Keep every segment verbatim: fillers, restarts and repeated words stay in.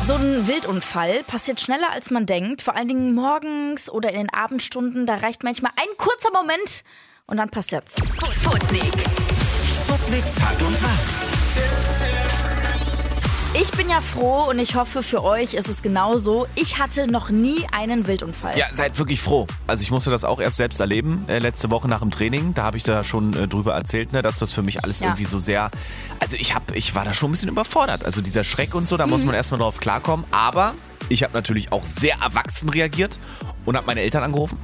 So ein Wildunfall passiert schneller, als man denkt. Vor allen Dingen morgens oder in den Abendstunden. Da reicht manchmal ein kurzer Moment und dann passiert's. Sputnik. Sputnik Tag und Nacht. Ich bin ja froh und ich hoffe, für euch ist es genauso. Ich hatte noch nie einen Wildunfall. Ja, seid wirklich froh. Also ich musste das auch erst selbst erleben, äh, letzte Woche nach dem Training. Da habe ich da schon äh, drüber erzählt, ne, dass das für mich alles Ja. irgendwie so sehr... Also ich, hab, ich war da schon ein bisschen überfordert. Also dieser Schreck und so, da Mhm. muss man erstmal drauf klarkommen. Aber ich habe natürlich auch sehr erwachsen reagiert und habe meine Eltern angerufen.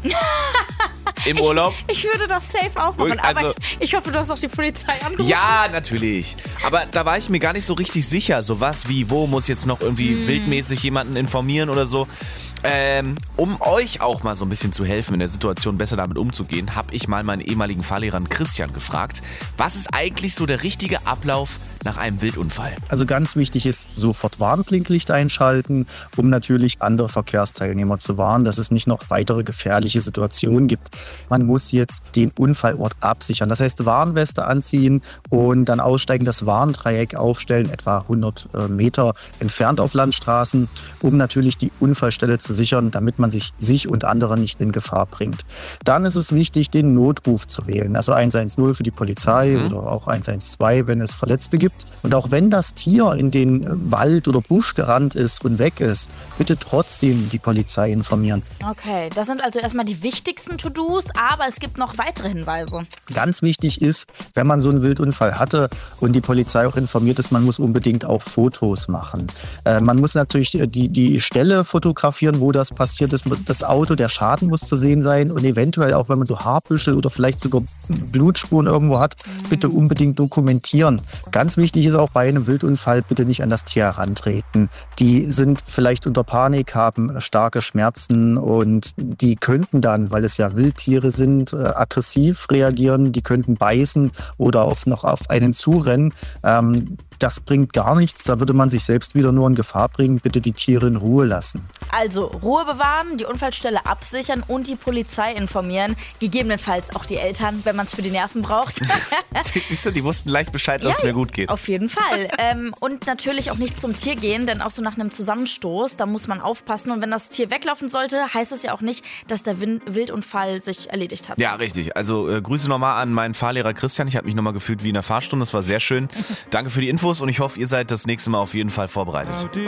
Im Urlaub. Ich würde das safe auch machen, Also- aber ich hoffe, du hast auch die Polizei angerufen. Ja, natürlich. Aber da war ich mir gar nicht so richtig sicher. So was wie, wo muss jetzt noch irgendwie Mhm. wildmäßig jemanden informieren oder so. Ähm, um euch auch mal so ein bisschen zu helfen, in der Situation besser damit umzugehen, habe ich mal meinen ehemaligen Fahrlehrer Christian gefragt, was ist eigentlich so der richtige Ablauf nach einem Wildunfall? Also ganz wichtig ist, sofort Warnblinklicht einschalten, um natürlich andere Verkehrsteilnehmer zu warnen, dass es nicht noch weitere gefährliche Situationen gibt. Man muss jetzt den Unfallort absichern. Das heißt, Warnweste anziehen und dann aussteigen, das Warndreieck aufstellen, etwa hundert Meter entfernt auf Landstraßen, um natürlich die Unfallstelle zu sichern, damit man sich, sich und andere nicht in Gefahr bringt. Dann ist es wichtig, den Notruf zu wählen, also eins eins null für die Polizei mhm. oder auch eins eins zwei, wenn es Verletzte gibt. Und auch wenn das Tier in den Wald oder Busch gerannt ist und weg ist, bitte trotzdem die Polizei informieren. Okay, das sind also erstmal die wichtigsten To-Dos, aber es gibt noch weitere Hinweise. Ganz wichtig ist, wenn man so einen Wildunfall hatte und die Polizei auch informiert ist, man muss unbedingt auch Fotos machen. Äh, man muss natürlich die, die Stelle fotografieren, wo das passiert ist. Das Auto, der Schaden muss zu sehen sein und eventuell auch, wenn man so Haarbüschel oder vielleicht sogar Blutspuren irgendwo hat, mhm. bitte unbedingt dokumentieren. Ganz wichtig ist auch bei einem Wildunfall, bitte nicht an das Tier herantreten. Die sind vielleicht unter Panik, haben starke Schmerzen und die könnten dann, weil es ja Wildtiere sind, aggressiv reagieren, die könnten beißen oder auf, noch auf einen zurennen. Ähm, das bringt gar nichts, da würde man sich selbst wieder nur in Gefahr bringen. Bitte die Tiere in Ruhe lassen. Also Ruhe bewahren, die Unfallstelle absichern und die Polizei informieren. Gegebenenfalls auch die Eltern, wenn man es für die Nerven braucht. Siehst du, die wussten leicht Bescheid, dass Ja, es mir gut geht. Auf jeden Fall. ähm, und natürlich auch nicht zum Tier gehen, denn auch so nach einem Zusammenstoß, da muss man aufpassen. Und wenn das Tier weglaufen sollte, heißt es ja auch nicht, dass der Win- Wildunfall sich erledigt hat. Ja, richtig. Also äh, Grüße nochmal an meinen Fahrlehrer Christian. Ich habe mich nochmal gefühlt wie in einer Fahrstunde. Das war sehr schön. Danke für die Infos und ich hoffe, ihr seid das nächste Mal auf jeden Fall vorbereitet.